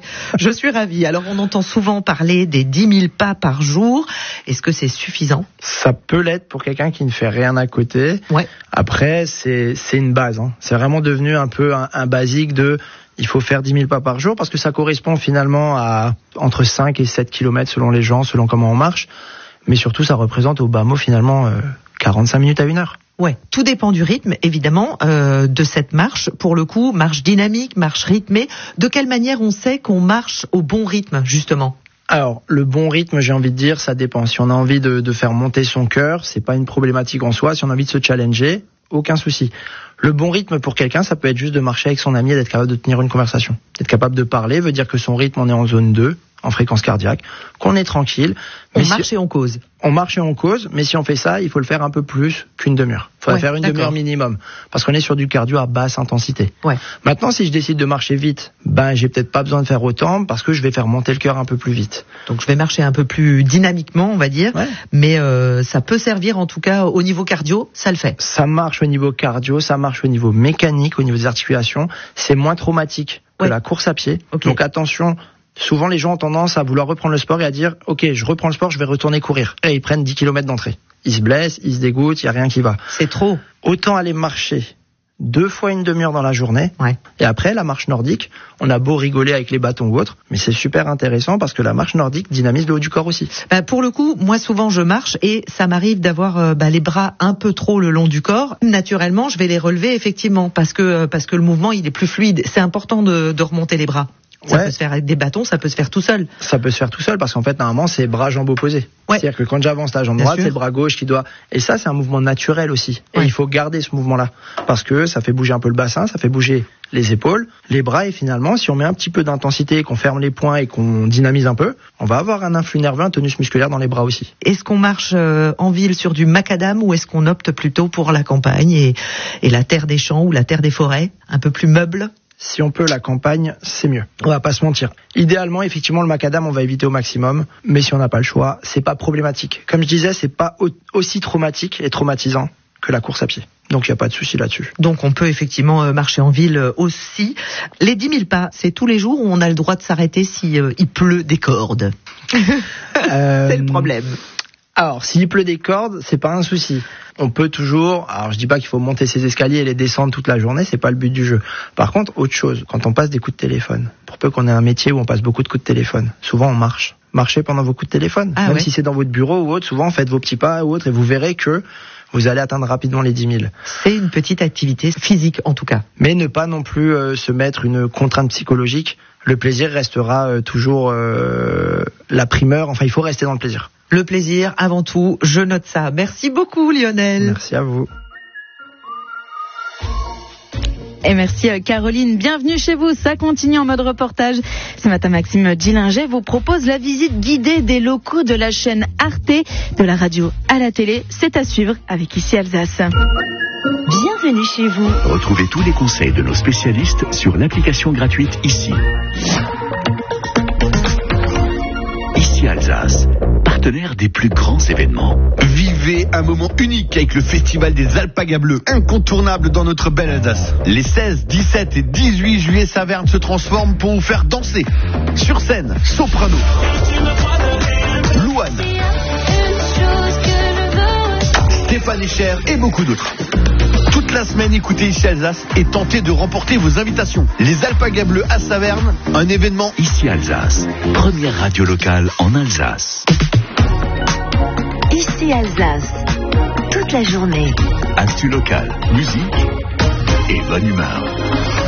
je suis ravie. Alors, on entend souvent parler des 10 000 pas par jour. Est-ce que c'est suffisant ? Ça peut l'être pour quelqu'un qui ne fait rien à côté. Ouais. Après, c'est une base. C'est vraiment devenu un peu un basique de... Il faut faire 10 000 pas par jour parce que ça correspond finalement à entre 5 et 7 km selon les gens, selon comment on marche. Mais surtout, ça représente au bas mot finalement 45 minutes à 1 heure. Ouais, tout dépend du rythme, évidemment, de cette marche. Pour le coup, marche dynamique, marche rythmée. De quelle manière on sait qu'on marche au bon rythme, justement ? Alors, le bon rythme, j'ai envie de dire, ça dépend. Si on a envie de faire monter son cœur, c'est pas une problématique en soi. Si on a envie de se challenger, aucun souci. Le bon rythme pour quelqu'un, ça peut être juste de marcher avec son ami et d'être capable de tenir une conversation. D'être capable de parler veut dire que son rythme, on est en zone 2, en fréquence cardiaque, qu'on est tranquille. On marche et on cause. On marche et on cause, mais si on fait ça, il faut le faire un peu plus qu'une demi-heure. Il faudrait faire une demi-heure minimum, parce qu'on est sur du cardio à basse intensité. Ouais. Maintenant, si je décide de marcher vite, j'ai peut-être pas besoin de faire autant, parce que je vais faire monter le cœur un peu plus vite. Donc je vais marcher un peu plus dynamiquement, on va dire, mais ça peut servir en tout cas au niveau cardio, ça le fait. Ça marche au niveau cardio, ça marche au niveau mécanique, au niveau des articulations. C'est moins traumatique que la course à pied. Okay. Donc attention. Souvent, les gens ont tendance à vouloir reprendre le sport et à dire « Ok, je reprends le sport, je vais retourner courir ». Et ils prennent 10 km d'entrée. Ils se blessent, ils se dégoûtent, il n'y a rien qui va. C'est trop. Autant aller marcher 2 fois une demi-heure dans la journée. Ouais. Et après, la marche nordique, on a beau rigoler avec les bâtons ou autre, mais c'est super intéressant parce que la marche nordique dynamise le haut du corps aussi. Pour le coup, moi souvent je marche et ça m'arrive d'avoir les bras un peu trop le long du corps. Naturellement, je vais les relever effectivement parce que le mouvement il est plus fluide. C'est important de remonter les bras. Ça peut se faire avec des bâtons, ça peut se faire tout seul. Ça peut se faire tout seul parce qu'en fait, normalement, c'est bras jambes opposés. Ouais. C'est-à-dire que quand j'avance la jambe droite, c'est le bras gauche qui doit... Et ça, c'est un mouvement naturel aussi. Et il faut garder ce mouvement-là. Parce que ça fait bouger un peu le bassin, ça fait bouger les épaules, les bras. Et finalement, si on met un petit peu d'intensité, qu'on ferme les poings et qu'on dynamise un peu, on va avoir un influx nerveux, un tonus musculaire dans les bras aussi. Est-ce qu'on marche en ville sur du macadam ou est-ce qu'on opte plutôt pour la campagne et la terre des champs ou la terre des forêts, un peu plus meuble ? Si on peut, la campagne, c'est mieux. On va pas se mentir. Idéalement, effectivement, le macadam, on va éviter au maximum. Mais si on n'a pas le choix, c'est pas problématique. Comme je disais, c'est pas aussi traumatique et traumatisant que la course à pied. Donc, il n'y a pas de souci là-dessus. Donc, on peut effectivement marcher en ville aussi. Les 10 000 pas, c'est tous les jours où on a le droit de s'arrêter si il pleut des cordes. C'est le problème. Alors, s'il pleut des cordes, c'est pas un souci. On peut toujours, alors je dis pas qu'il faut monter ses escaliers et les descendre toute la journée, c'est pas le but du jeu. Par contre, autre chose, quand on passe des coups de téléphone, pour peu qu'on ait un métier où on passe beaucoup de coups de téléphone, souvent on marche. Marchez pendant vos coups de téléphone. Même si c'est dans votre bureau ou autre, souvent faites vos petits pas ou autre et vous verrez que vous allez atteindre rapidement les 10 000. C'est une petite activité physique en tout cas. Mais ne pas non plus se mettre une contrainte psychologique. Le plaisir restera toujours la primeur. Enfin, il faut rester dans le plaisir. Le plaisir avant tout, je note ça. Merci beaucoup Lionel. Merci à vous. Et merci Caroline, bienvenue chez vous, ça continue en mode reportage. Ce matin, Maxime Gillinger vous propose la visite guidée des locaux de la chaîne Arte, de la radio à la télé. C'est à suivre avec Ici Alsace. Bienvenue chez vous. Retrouvez tous les conseils de nos spécialistes sur l'application gratuite Ici. Ici Alsace, partenaire des plus grands événements. Vivez un moment unique avec le festival des Alpagas Bleus, incontournable dans notre belle Alsace. Les 16, 17 et 18 juillet, Saverne se transforme pour vous faire danser. Sur scène, Soprano, Louane, Stéphane Echer et beaucoup d'autres. Toute la semaine, écoutez Ici Alsace et tentez de remporter vos invitations. Les Alpagas Bleus à Saverne, un événement Ici Alsace, première radio locale en Alsace. Ici Alsace, toute la journée. Actu locale, musique et bonne humeur.